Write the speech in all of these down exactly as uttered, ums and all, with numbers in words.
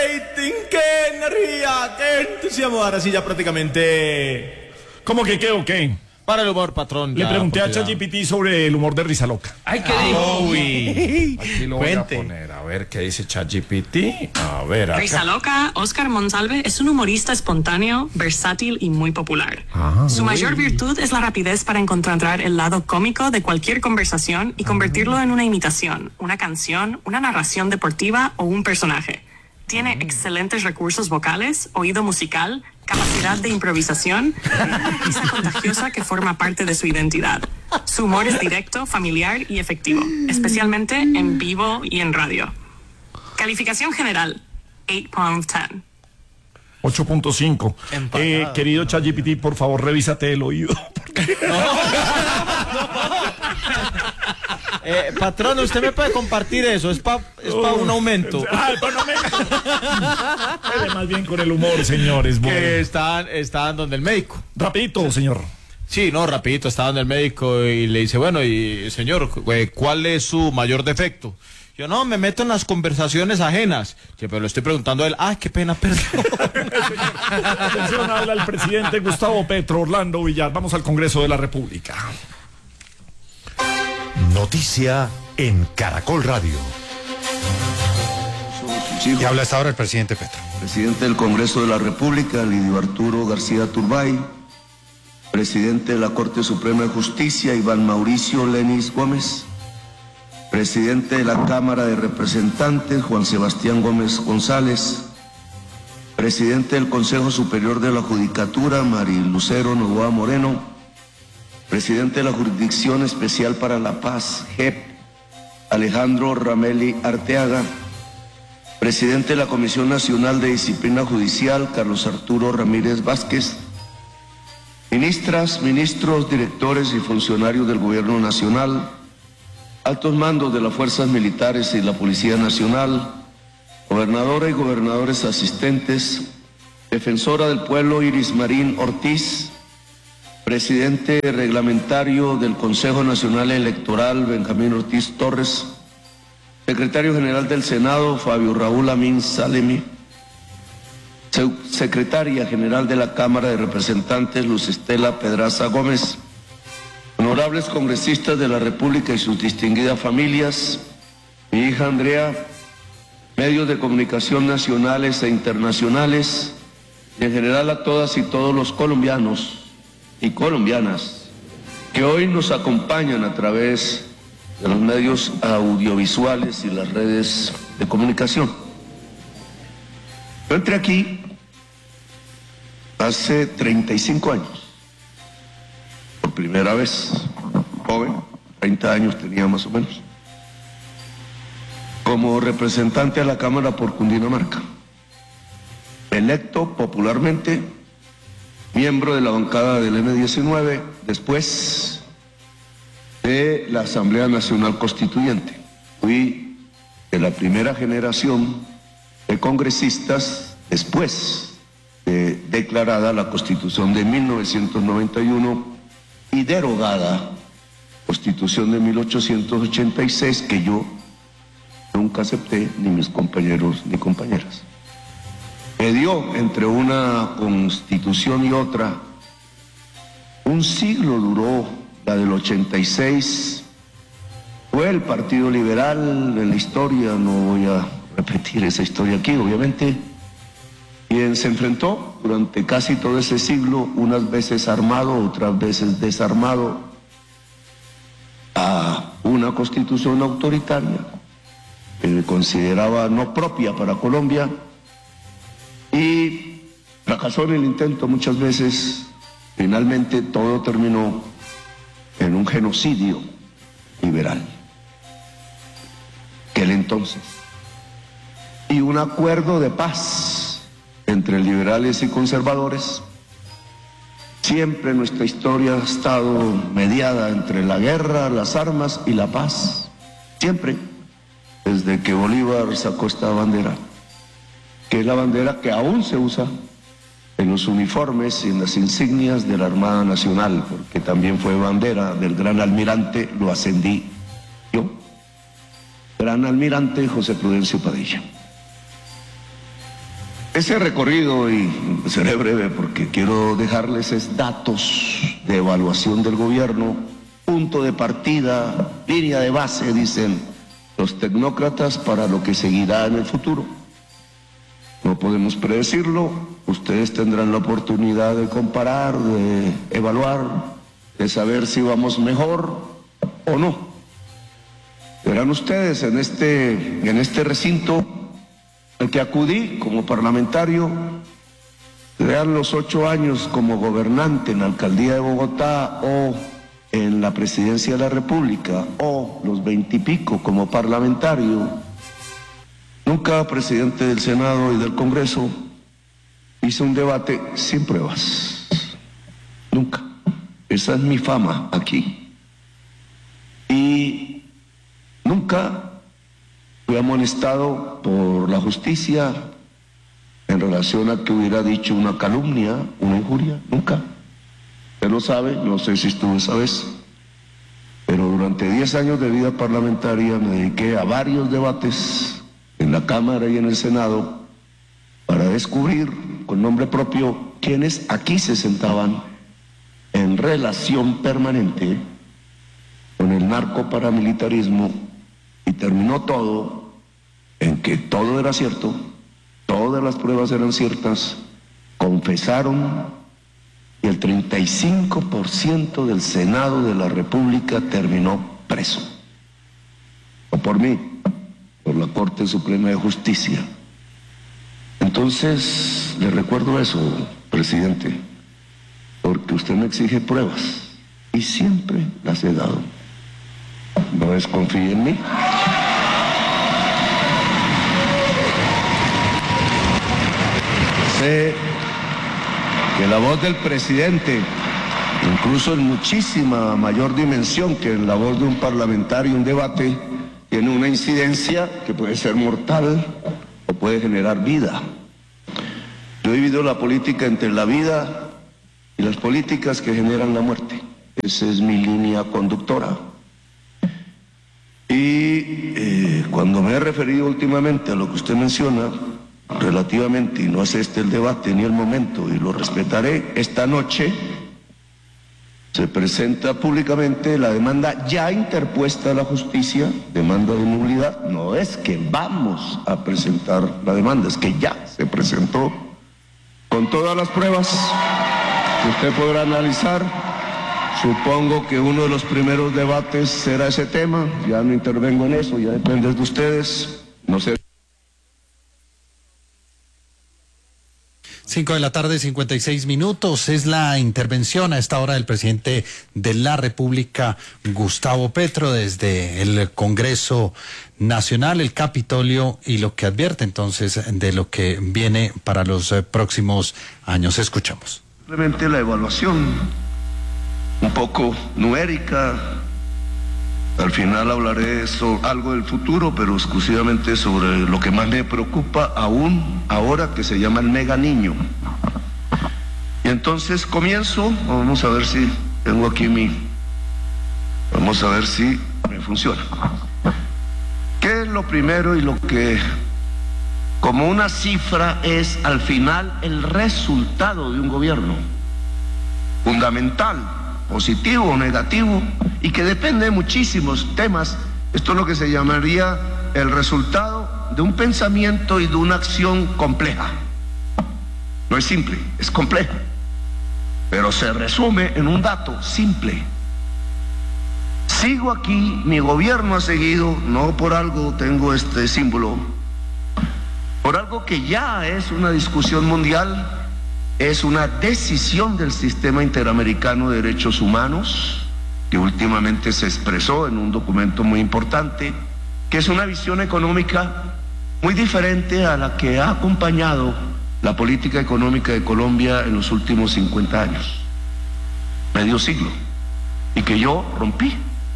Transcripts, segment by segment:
rating, qué energía, qué entusiasmo. Ahora sí ya prácticamente... ¿Cómo que qué o qué? Para el humor, patrón. Le ya, pregunté a porque ya- ChatGPT sobre el humor de Risa Loca. Ay, ¿qué dijo? Uy. Aquí lo Cuente. voy a poner, a ver qué dice ChatGPT. A ver, acá. Risa Loca, Oscar Monsalve es un humorista espontáneo, versátil y muy popular. Su mayor virtud es la rapidez para encontrar el lado cómico de cualquier conversación y convertirlo en una imitación, una canción, una narración deportiva o un personaje. Tiene excelentes recursos vocales, oído musical, capacidad de improvisación y una risa contagiosa que forma parte de su identidad. Su humor es directo, familiar y efectivo, especialmente en vivo y en radio. Calificación general, ocho punto diez. ocho punto cinco. Eh, querido ChatGPT, por favor, revísate el oído. Eh, patrón, usted me puede compartir eso, es para es pa un aumento. Ay, pues no me... Dele más bien con el humor, señores. Bueno. Que estaban, estaban donde el médico. Rapidito, señor. Sí, no, rapidito, estaba donde el médico y le dice, bueno, y señor, eh, ¿cuál es su mayor defecto? Yo, no, me meto en las conversaciones ajenas. Sí, pero le estoy preguntando a él, ah, qué pena, perdón. Atención, habla el presidente Gustavo Petro, Orlando Villar. Vamos al Congreso de la República. Noticia en Caracol Radio. Y habla hasta ahora el presidente Petro. Presidente del Congreso de la República, Lidio Arturo García Turbay. Presidente de la Corte Suprema de Justicia, Iván Mauricio Lenis Gómez. Presidente de la Cámara de Representantes, Juan Sebastián Gómez González. Presidente del Consejo Superior de la Judicatura, Marilucero Novoa Moreno. Presidente de la Jurisdicción Especial para la Paz, J E P, Alejandro Rameli Arteaga. Presidente de la Comisión Nacional de Disciplina Judicial, Carlos Arturo Ramírez Vázquez. Ministras, ministros, directores y funcionarios del Gobierno Nacional, altos mandos de las Fuerzas Militares y la Policía Nacional, gobernadora y gobernadores asistentes, defensora del pueblo Iris Marín Ortiz, presidente reglamentario del Consejo Nacional Electoral Benjamín Ortiz Torres, secretario general del Senado Fabio Raúl Amin Salemi, secretaria general de la Cámara de Representantes Luz Estela Pedraza Gómez, honorables congresistas de la República y sus distinguidas familias, mi hija Andrea, medios de comunicación nacionales e internacionales, y en general a todas y todos los colombianos y colombianas que hoy nos acompañan a través de los medios audiovisuales y las redes de comunicación. Yo entré aquí hace treinta y cinco años, por primera vez, joven, treinta años tenía más o menos, como representante a la Cámara por Cundinamarca, electo popularmente, miembro de la bancada del eme diecinueve, después de la Asamblea Nacional Constituyente. Fui de la primera generación de congresistas después de declarada la Constitución de mil novecientos noventa y uno y derogada Constitución de mil ochocientos ochenta y seis, que yo nunca acepté, ni mis compañeros ni compañeras. Me dio entre una constitución y otra, un siglo duró la del ochenta y seis, fue el Partido Liberal en la historia, no voy a repetir esa historia aquí, obviamente, quien se enfrentó durante casi todo ese siglo, unas veces armado, otras veces desarmado, a una constitución autoritaria que consideraba no propia para Colombia, y fracasó en el intento muchas veces. Finalmente todo terminó en un genocidio liberal, aquel entonces, y un acuerdo de paz entre liberales y conservadores. Siempre nuestra historia ha estado mediada entre la guerra, las armas y la paz, siempre, desde que Bolívar sacó esta bandera, que es la bandera que aún se usa en los uniformes y en las insignias de la Armada Nacional, porque también fue bandera del gran almirante, lo ascendí yo, gran almirante José Prudencio Padilla. ese recorrido, y seré breve porque quiero dejarles es datos de evaluación del gobierno, punto de partida, línea de base, dicen los tecnócratas, para lo que seguirá en el futuro. No podemos predecirlo, ustedes tendrán la oportunidad de comparar, de evaluar, de saber si vamos mejor o no. Verán ustedes en este, en este recinto al que acudí como parlamentario, vean los ocho años como gobernante en la alcaldía de Bogotá o en la presidencia de la República, o los veintipico como parlamentario, nunca presidente del Senado y del Congreso, hice un debate sin pruebas. Nunca. Esa es mi fama aquí. Y nunca fui amonestado por la justicia en relación a que hubiera dicho una calumnia, una injuria. Nunca. Usted lo sabe, no sé si estuvo esa vez, pero durante diez años de vida parlamentaria me dediqué a varios debates en la Cámara y en el Senado para descubrir con nombre propio quienes aquí se sentaban en relación permanente con el narcoparamilitarismo, y terminó todo en que todo era cierto, todas las pruebas eran ciertas, confesaron, y el treinta y cinco por ciento del Senado de la República terminó preso. O por mí, por la Corte Suprema de Justicia. Entonces, le recuerdo eso, presidente, porque usted me exige pruebas y siempre las he dado. No desconfíe en mí. Sé que la voz del presidente, incluso en muchísima mayor dimensión que en la voz de un parlamentario, un debate, tiene una incidencia que puede ser mortal o puede generar vida. Yo he vivido la política entre la vida y las políticas que generan la muerte. Esa es mi línea conductora. Y eh, cuando me he referido últimamente a lo que usted menciona, relativamente, y no es este el debate ni el momento, y lo respetaré, esta noche se presenta públicamente la demanda ya interpuesta a la justicia, demanda de nulidad. No es que vamos a presentar la demanda, es que ya se presentó con todas las pruebas que usted podrá analizar. Supongo que uno de los primeros debates será ese tema, ya no intervengo en eso, ya depende de ustedes, no sé. Cinco de la tarde, cincuenta y seis minutos. Es la intervención a esta hora del presidente de la República, Gustavo Petro, desde el Congreso Nacional, el Capitolio, y lo que advierte entonces de lo que viene para los eh, próximos años. Escuchamos. Simplemente la evaluación, un poco numérica. Al final hablaré sobre algo del futuro, pero exclusivamente sobre lo que más me preocupa aún ahora, que se llama el mega niño. Y entonces comienzo, vamos a ver si tengo aquí mi, vamos a ver si me funciona. ¿Qué es lo primero y lo que, como una cifra, es al final el resultado de un gobierno? Fundamental, positivo o negativo, y que depende de muchísimos temas. Esto es lo que se llamaría el resultado de un pensamiento y de una acción compleja. No es simple, es compleja, pero se resume en un dato simple. Sigo aquí, mi gobierno ha seguido, no por algo tengo este símbolo, por algo que ya es una discusión mundial, es una decisión del Sistema Interamericano de Derechos Humanos, que últimamente se expresó en un documento muy importante, que es una visión económica muy diferente a la que ha acompañado la política económica de Colombia en los últimos cincuenta años, medio siglo, y que yo rompí.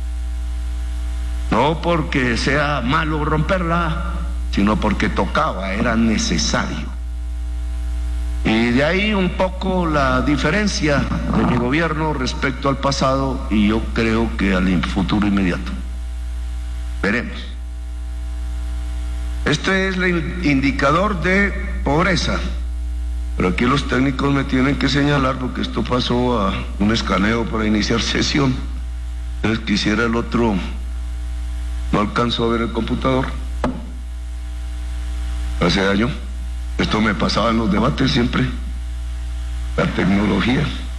No porque sea malo romperla, sino porque tocaba, era necesario. Y de ahí un poco la diferencia de mi gobierno respecto al pasado, y yo creo que al futuro inmediato. Veremos. Este es el indicador de pobreza. Pero aquí los técnicos me tienen que señalar porque esto pasó a un escaneo para iniciar sesión. Entonces quisiera el otro, no alcanzo a ver el computador. Hace año, esto me pasaba en los debates siempre, la tecnología.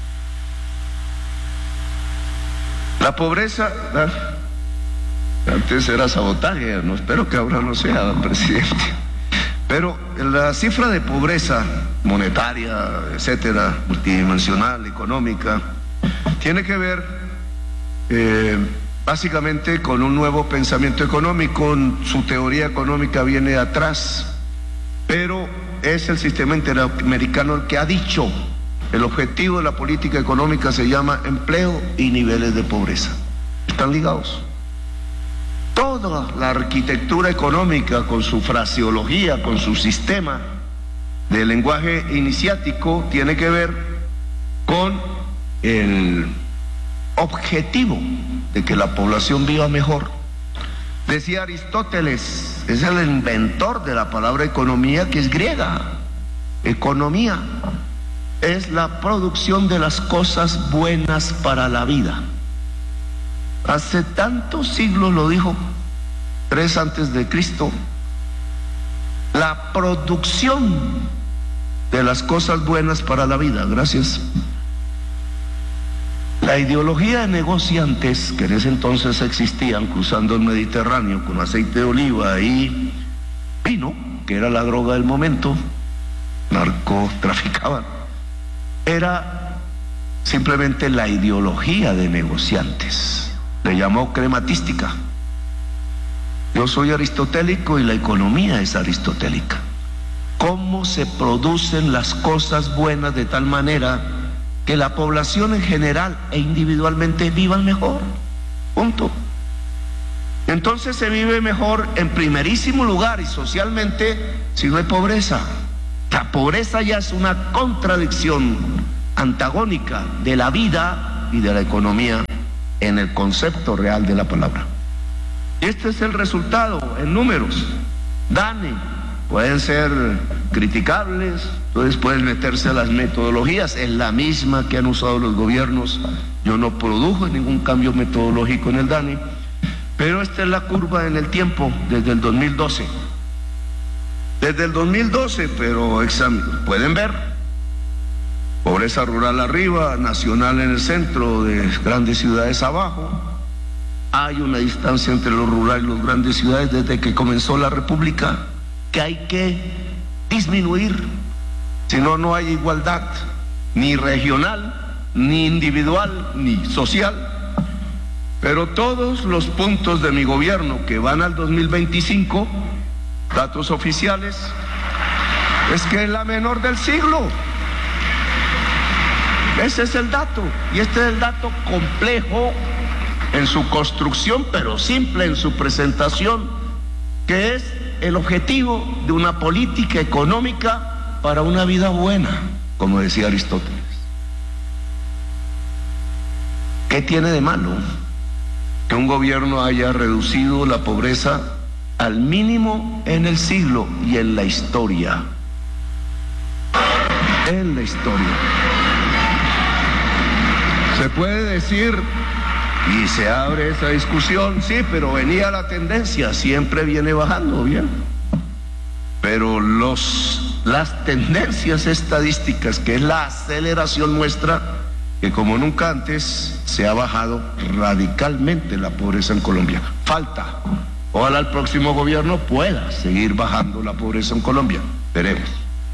La pobreza, ¿verdad? Antes era sabotaje, no espero que ahora no sea, presidente. Pero la cifra de pobreza monetaria, etcétera, multidimensional, económica, tiene que ver eh, básicamente con un nuevo pensamiento económico. Su teoría económica viene de atrás, pero es el sistema interamericano el que ha dicho el objetivo de la política económica se llama empleo y niveles de pobreza. Están ligados. Toda la arquitectura económica con su fraseología, con su sistema de lenguaje iniciático tiene que ver con el objetivo de que la población viva mejor. Decía Aristóteles, es el inventor de la palabra economía, que es griega. Economía es la producción de las cosas buenas para la vida. Hace tantos siglos lo dijo, tres antes de Cristo. La producción de las cosas buenas para la vida. Gracias. La ideología de negociantes que en ese entonces existían cruzando el Mediterráneo con aceite de oliva y vino, que era la droga del momento, narcotraficaban, era simplemente la ideología de negociantes. Le llamó crematística. Yo soy aristotélico y la economía es aristotélica. ¿Cómo se producen las cosas buenas de tal manera que la población en general e individualmente vivan mejor? Punto. Entonces se vive mejor en primerísimo lugar y socialmente si no hay pobreza. La pobreza ya es una contradicción antagónica de la vida y de la economía en el concepto real de la palabra. Y este es el resultado en números. DANE, pueden ser criticables, entonces pueden meterse a las metodologías, es la misma que han usado los gobiernos. Yo no produjo ningún cambio metodológico en el DANE, pero esta es la curva en el tiempo desde el dos mil doce. Desde el dos mil doce, pero examen, pueden ver, pobreza rural arriba, nacional en el centro, de grandes ciudades abajo. Hay una distancia entre lo rural y las grandes ciudades desde que comenzó la República que hay que disminuir, si no, no hay igualdad, ni regional, ni individual, ni social. Pero todos los puntos de mi gobierno que van al dos mil veinticinco, datos oficiales, es que es la menor del siglo. Ese es el dato, y este es el dato complejo en su construcción, pero simple en su presentación, que es el objetivo de una política económica para una vida buena, como decía Aristóteles. ¿Qué tiene de malo que un gobierno haya reducido la pobreza al mínimo en el siglo y en la historia? En la historia. Se puede decir, y se abre esa discusión, sí, pero venía la tendencia, siempre viene bajando, bien. Pero los, las tendencias estadísticas, que es la aceleración, muestra que como nunca antes se ha bajado radicalmente la pobreza en Colombia. Falta. Ojalá el próximo gobierno pueda seguir bajando la pobreza en Colombia. Veremos.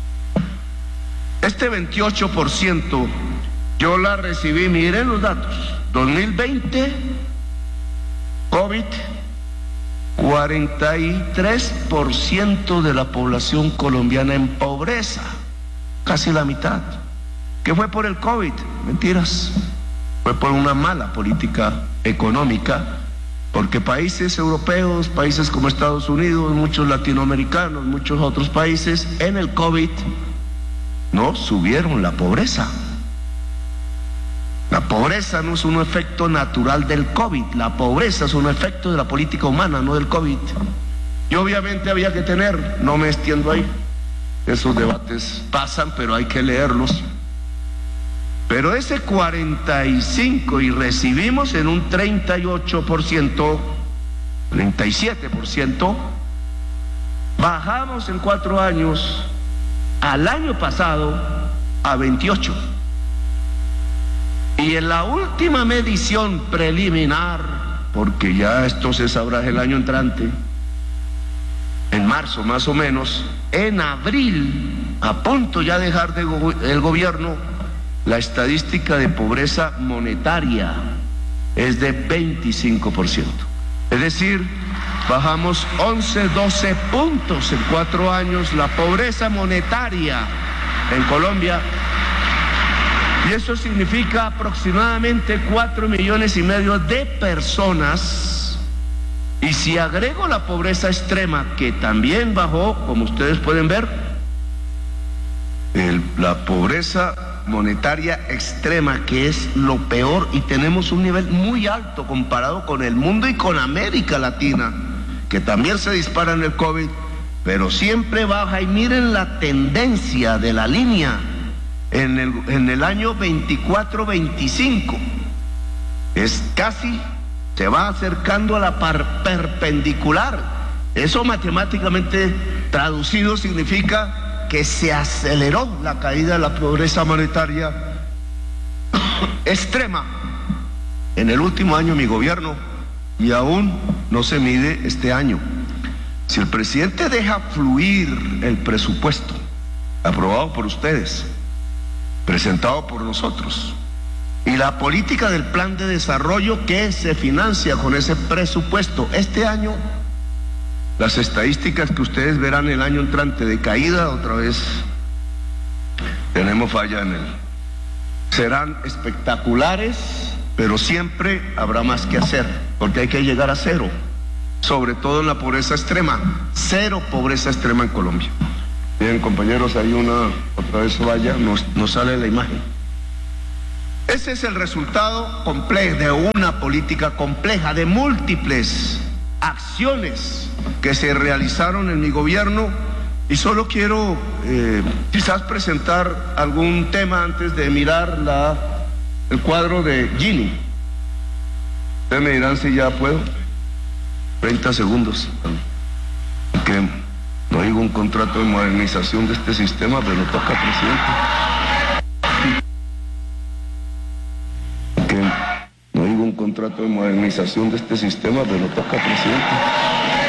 Este veintiocho por ciento yo la recibí, miren los datos. dos mil veinte, COVID, cuarenta y tres por ciento de la población colombiana en pobreza, casi la mitad. ¿Qué fue por el COVID? Mentiras. Fue por una mala política económica, porque países europeos, países como Estados Unidos, muchos latinoamericanos, muchos otros países, en el COVID no subieron la pobreza. La pobreza no es un efecto natural del COVID, la pobreza es un efecto de la política humana, no del COVID. Y obviamente había que tener, no me extiendo ahí, Esos debates pasan, pero hay que leerlos. Pero ese cuarenta y cinco y recibimos en un treinta y ocho por ciento, treinta y siete por ciento, bajamos en cuatro años al año pasado a veintiocho. Y en la última medición preliminar, porque ya esto se sabrá el año entrante, en marzo más o menos, en abril, a punto ya de dejar de go- el gobierno, la estadística de pobreza monetaria es de veinticinco por ciento. Es decir, bajamos once, doce puntos en cuatro años la pobreza monetaria en Colombia. Y eso significa aproximadamente cuatro millones y medio de personas. Y si agrego la pobreza extrema, que también bajó, como ustedes pueden ver, el, la pobreza monetaria extrema, que es lo peor, y tenemos un nivel muy alto comparado con el mundo y con América Latina, que también se dispara en el COVID, pero siempre baja. Y miren la tendencia de la línea en el, en el año veinticuatro veinticinco, es casi, se va acercando a la par perpendicular. Eso matemáticamente traducido significa que se aceleró la caída de la pobreza monetaria extrema en el último año de mi gobierno, y aún no se mide este año. Si el presidente deja fluir el presupuesto aprobado por ustedes, presentado por nosotros, y la política del plan de desarrollo que se financia con ese presupuesto, este año las estadísticas que ustedes verán el año entrante de caída, otra vez tenemos falla en él, serán espectaculares, pero siempre habrá más que hacer, porque hay que llegar a cero, sobre todo en la pobreza extrema, cero pobreza extrema en Colombia. Bien, compañeros, hay una, otra vez vaya, nos, nos sale la imagen. Ese es el resultado complejo de una política compleja, de múltiples acciones que se realizaron en mi gobierno, y solo quiero eh, quizás presentar algún tema antes de mirar la, el cuadro de Gini. Ustedes me dirán si ya puedo. treinta segundos. Que no digo un contrato de modernización de este sistema, pero toca, presidente. Que no digo un contrato de modernización de este sistema, pero toca, presidente.